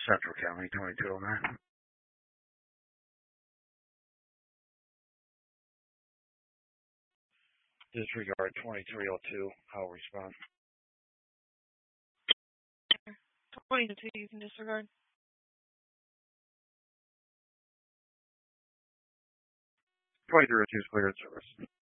Central County, 2209. Disregard 2302. I'll respond. 22 you can disregard. 2302 is cleared service.